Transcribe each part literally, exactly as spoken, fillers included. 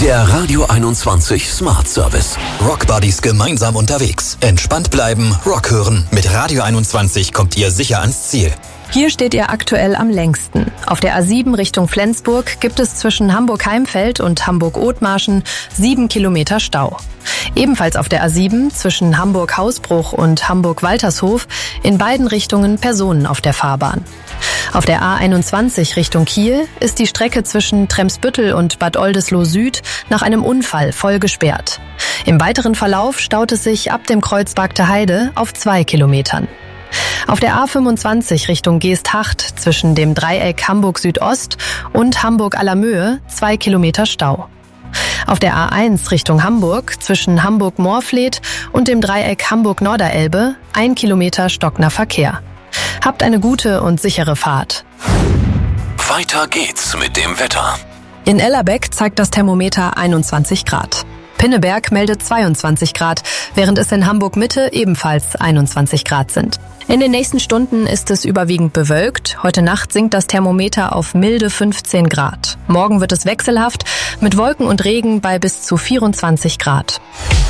Der Radio einundzwanzig Smart Service. Rockbuddies gemeinsam unterwegs. Entspannt bleiben, Rock hören. Mit Radio einundzwanzig kommt ihr sicher ans Ziel. Hier steht ihr aktuell am längsten. Auf der A sieben Richtung Flensburg gibt es zwischen Hamburg-Heimfeld und Hamburg-Othmarschen sieben Kilometer Stau. Ebenfalls auf der A sieben zwischen Hamburg-Hausbruch und Hamburg-Waltershof in beiden Richtungen Personen auf der Fahrbahn. Auf der A einundzwanzig Richtung Kiel ist die Strecke zwischen Tremsbüttel und Bad Oldesloe Süd nach einem Unfall voll gesperrt. Im weiteren Verlauf staut es sich ab dem Kreuz Bagte Heide auf zwei Kilometern. Auf der A fünfundzwanzig Richtung Geesthacht zwischen dem Dreieck Hamburg Südost und Hamburg Allermöhe zwei Kilometer Stau. Auf der A eins Richtung Hamburg zwischen Hamburg-Moorfleet und dem Dreieck Hamburg-Norderelbe ein Kilometer stockender Verkehr. Habt eine gute und sichere Fahrt. Weiter geht's mit dem Wetter. In Ellerbeck zeigt das Thermometer einundzwanzig Grad. Pinneberg meldet zweiundzwanzig Grad, während es in Hamburg-Mitte ebenfalls einundzwanzig Grad sind. In den nächsten Stunden ist es überwiegend bewölkt. Heute Nacht sinkt das Thermometer auf milde fünfzehn Grad. Morgen wird es wechselhaft mit Wolken und Regen bei bis zu vierundzwanzig Grad.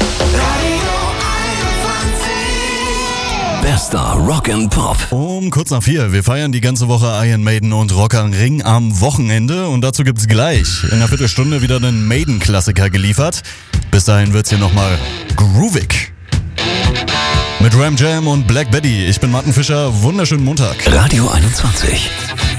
Bester Rock and Pop. Um kurz nach vier. Wir feiern die ganze Woche Iron Maiden und Rock am Ring am Wochenende. Und dazu gibt's gleich in einer Viertelstunde wieder einen Maiden-Klassiker geliefert. Bis dahin wird's hier nochmal groovig. Mit Ram Jam und Black Betty. Ich bin Martin Fischer. Wunderschönen Montag. Radio einundzwanzig.